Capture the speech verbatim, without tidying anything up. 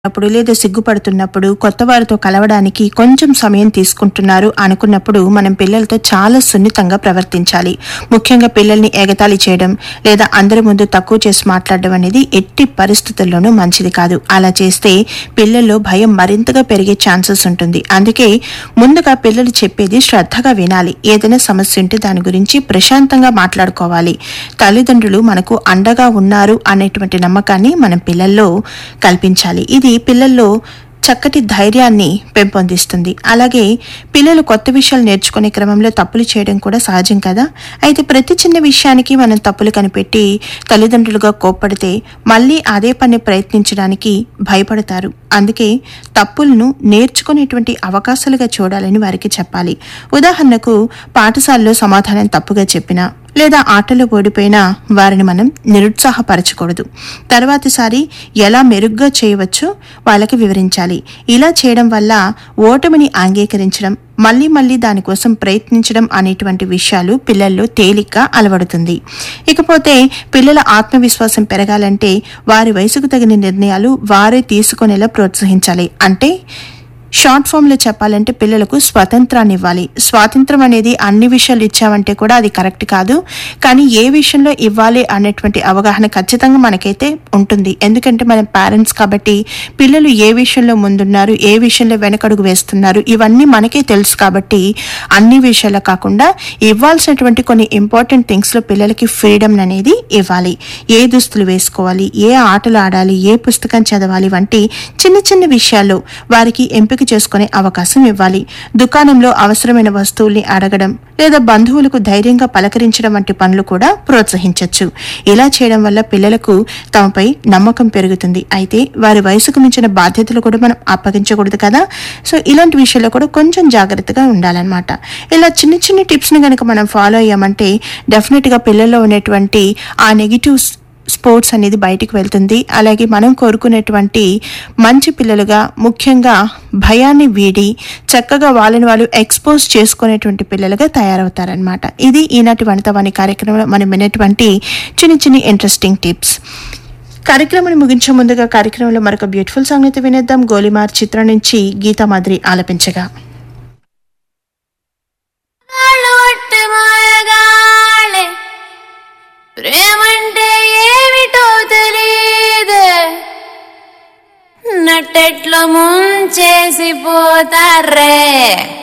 అప్పుడు లేదా సిగ్గుపడుతున్నప్పుడు కొత్త వారితో కలవడానికి కొంచెం సమయం తీసుకుంటున్నారు అనుకున్నప్పుడు మనం పిల్లలతో చాలా సున్నితంగా ప్రవర్తించాలి. ముఖ్యంగా పిల్లల్ని ఎగతాళి చేయడం లేదా అందరి ముందు తక్కువ చేసి మాట్లాడడం అనేది ఎట్టి పరిస్థితుల్లోనూ మంచిది కాదు. అలా చేస్తే పిల్లల్లో భయం మరింతగా పెరిగే ఛాన్సెస్ ఉంటుంది. అందుకే ముందుగా పిల్లలు చెప్పేది శ్రద్ధగా వినాలి. ఏదైనా సమస్య ఉంటే దాని గురించి ప్రశాంతంగా మాట్లాడుకోవాలి. తల్లిదండ్రులు మనకు అండగా ఉన్నారు అనేటువంటి నమ్మకాన్ని మనం పిల్లల్లో కల్పించాలి. ఇది పిల్లల్లో చక్కటి ధైర్యాన్ని పెంపొందిస్తుంది. అలాగే పిల్లలు కొత్త విషయాలు నేర్చుకునే క్రమంలో తప్పులు చేయడం కూడా సహజం కదా. అయితే ప్రతి చిన్న విషయానికి మనం తప్పులు కనిపెట్టి తల్లిదండ్రులుగా కోప్పడితే మళ్ళీ అదే పని ప్రయత్నించడానికి భయపడతారు. అందుకే తప్పులను నేర్చుకునేటువంటి అవకాశాలుగా చూడాలని వారికి చెప్పాలి. ఉదాహరణకు పాఠశాలలో సమాధానం తప్పుగా చెప్పినా లేదా ఆటలో ఓడిపోయినా వారిని మనం నిరుత్సాహపరచకూడదు. తర్వాతిసారి ఎలా మెరుగ్గా చేయవచ్చో వాళ్ళకి వివరించాలి. ఇలా చేయడం వల్ల ఓటమిని అంగీకరించడం, మళ్ళీ మళ్ళీ దానికోసం ప్రయత్నించడం అనేటువంటి విషయాలు పిల్లల్లో తేలిగ్గా అలవడుతుంది. ఇకపోతే పిల్లల ఆత్మవిశ్వాసం పెరగాలంటే వారి వయసుకు తగిన నిర్ణయాలు వారే తీసుకునేలా ప్రోత్సహించాలి. అంటే షార్ట్ ఫామ్లో చెప్పాలంటే పిల్లలకు స్వతంత్రాన్ని ఇవ్వాలి. స్వాతంత్రం అనేది అన్ని విషయాలు ఇచ్చామంటే కూడా అది కరెక్ట్ కాదు. కానీ ఏ విషయంలో ఇవ్వాలి అనేటువంటి అవగాహన ఖచ్చితంగా మనకైతే ఉంటుంది. ఎందుకంటే మనం పేరెంట్స్ కాబట్టి పిల్లలు ఏ విషయంలో ముందున్నారు, ఏ విషయంలో వెనకడుగు వేస్తున్నారు ఇవన్నీ మనకే తెలుసు. కాబట్టి అన్ని విషయాల్లో కాకుండా ఇవ్వాల్సినటువంటి కొన్ని ఇంపార్టెంట్ థింగ్స్లో పిల్లలకి ఫ్రీడమ్ అనేది ఇవ్వాలి. ఏ దుస్తులు వేసుకోవాలి, ఏ ఆటలు ఆడాలి, ఏ పుస్తకం చదవాలి వంటి చిన్న చిన్న విషయాల్లో వారికి ఎంపిక చేసుకునే అవకాశం ఇవ్వాలి. దుకాణంలో అవసరమైన వస్తువుల్ని అడగడం లేదా బంధువులకు ధైర్యంగా పలకరించడం వంటి పనులు కూడా ప్రోత్సహించవచ్చు. ఇలా చేయడం వల్ల పిల్లలకు తమపై నమ్మకం పెరుగుతుంది. అయితే వారి వయసుకు మించిన బాధ్యతలు కూడా మనం అప్పగించకూడదు కదా. సో ఇలాంటి విషయాల్లో కూడా కొంచెం జాగ్రత్తగా ఉండాలన్నమాట. ఇలా చిన్న చిన్న టిప్స్ ని కనుక మనం ఫాలో అయ్యామంటే డెఫినెట్ గా పిల్లల్లో ఉన్నటువంటి ఆ నెగిటివ్ స్పోర్ట్స్ అనేది బయటికి వెళ్తుంది. అలాగే మనం కోరుకునేటువంటి మంచి పిల్లలుగా, ముఖ్యంగా భయాన్ని వీడి చక్కగా వాళ్ళని వాళ్ళు ఎక్స్పోజ్ చేసుకునేటువంటి పిల్లలుగా తయారవుతారనమాట. ఇది ఈనాటి వనితావాణి కార్యక్రమంలో మనం వినేటువంటి చిన్న చిన్న ఇంట్రెస్టింగ్ టిప్స్. కార్యక్రమాన్ని ముగించే ముందుగా కార్యక్రమంలో మరొక బ్యూటిఫుల్ సాంగ్ అయితే వినేద్దాం. గోలిమార్ చిత్రం నుంచి గీతా మాదిరి ఆలపించగా. ప్రేమంటే ఏమిటో తెలియదే, నట్టెట్లో ముంచేసి పోతారే.